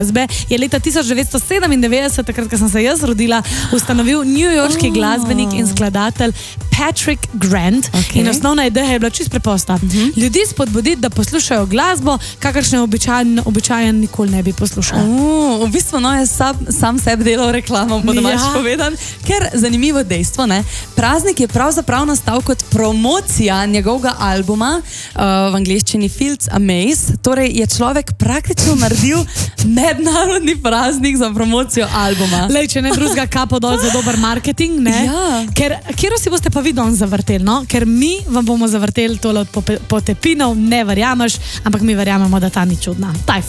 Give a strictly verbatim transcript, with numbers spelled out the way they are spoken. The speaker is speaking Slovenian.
glasbe je leta tisoč devetsto sedemindevetdeset, takrat, ko sem se jaz rodila, ustanovil newyorški oh. glasbenik in skladatelj Patrick Grant. Okay. In osnovna ideja je bila čisto preprosta. Uh-huh. Ljudi spodbuditi, da poslušajo glasbo, kakršne običajen, običajen nikoli ne bi poslušali. Uh, v bistvu no, je sam, sam sebi delal reklamo, po domač ja. povedan, ker zanimivo dejstvo, ne? Praznik je pravzaprav nastal kot promocija njegovega albuma uh, v angleščini Fields Amaze, torej je človek praktično naredil mednarodni praznik za promocijo albuma. Lej, če ne drugega kapo dol za dober marketing, ne? Ja. Ker, kjero si boste pa vi danes zavrteli, no? Ker mi vam bomo zavrteli tole od potepinov, ne verjameš, ampak mi verjamemo, da ta ni čudna. Ta je